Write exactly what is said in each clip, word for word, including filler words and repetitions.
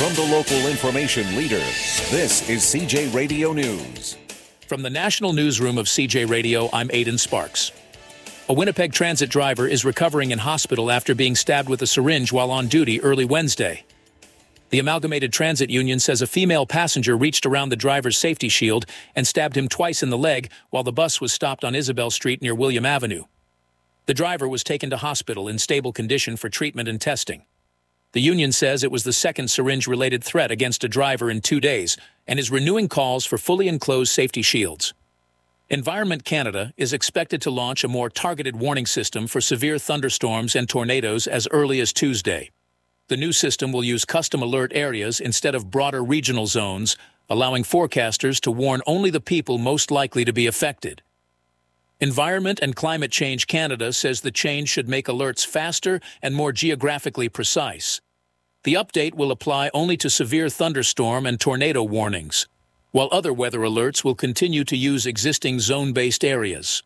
From the local information leader, this is C J Radio News. From the National Newsroom of C J Radio, I'm Aidan Sparks. A Winnipeg Transit driver is recovering in hospital after being stabbed with a syringe while on duty early Wednesday. The Amalgamated Transit Union says a female passenger reached around the driver's safety shield and stabbed him twice in the leg while the bus was stopped on Isabel Street near William Avenue. The driver was taken to hospital in stable condition for treatment and testing. The union says it was the second syringe-related threat against a driver in two days and is renewing calls for fully enclosed safety shields. Environment Canada is expected to launch a more targeted warning system for severe thunderstorms and tornadoes as early as Tuesday. The new system will use custom alert areas instead of broader regional zones, allowing forecasters to warn only the people most likely to be affected. Environment and Climate Change Canada says the change should make alerts faster and more geographically precise. The update will apply only to severe thunderstorm and tornado warnings, while other weather alerts will continue to use existing zone-based areas.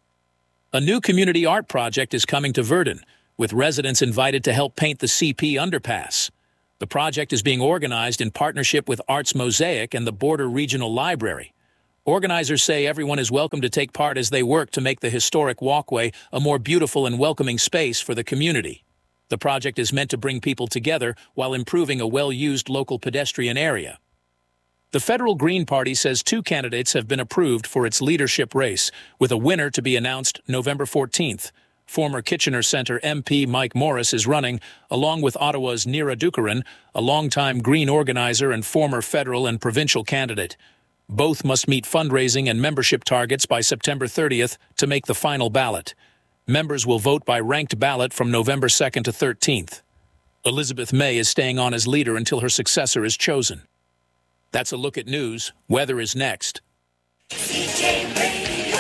A new community art project is coming to Virden, with residents invited to help paint the C P underpass. The project is being organized in partnership with Arts Mosaic and the Border Regional Library. Organizers say everyone is welcome to take part as they work to make the historic walkway a more beautiful and welcoming space for the community. The project is meant to bring people together while improving a well-used local pedestrian area. The Federal Green Party says two candidates have been approved for its leadership race, with a winner to be announced November fourteenth. Former Kitchener Centre M P Mike Morris is running, along with Ottawa's Neera Dookaran, a longtime Green organizer and former federal and provincial candidate. Both must meet fundraising and membership targets by September thirtieth to make the final ballot. Members will vote by ranked ballot from November second to thirteenth. Elizabeth May is staying on as leader until her successor is chosen. That's a look at news. Weather is next. C J Radio,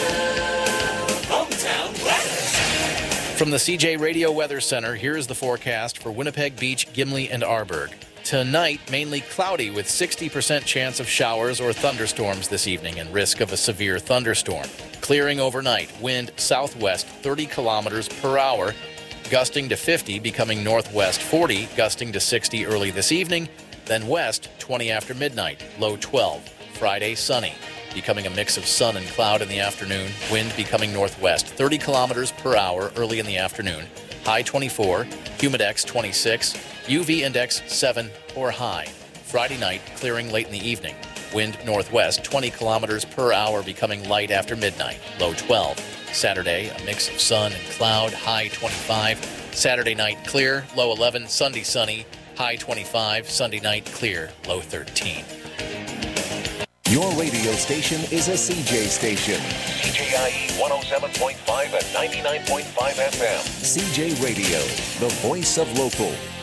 hometown weather. From the C J Radio Weather Center, here is the forecast for Winnipeg Beach, Gimli, and Arborg. Tonight, mainly cloudy with sixty percent chance of showers or thunderstorms this evening and risk of a severe thunderstorm. Clearing overnight, wind southwest thirty kilometers per hour, gusting to fifty, becoming northwest forty, gusting to sixty early this evening, then west twenty after midnight, low twelve. Friday, sunny, becoming a mix of sun and cloud in the afternoon, wind becoming northwest thirty kilometers per hour early in the afternoon, high twenty-four, humidex twenty-six, U V index seven or high. Friday night, clearing late in the evening. Wind northwest twenty kilometers per hour, becoming light after midnight, low twelve. Saturday, a mix of sun and cloud, high twenty-five. Saturday night, clear, low eleven. Sunday, sunny, high twenty-five. Sunday night, clear, low thirteen. Your radio station is a C J station. C J I E one oh seven point five and ninety-nine point five F M. C J Radio, the voice of local.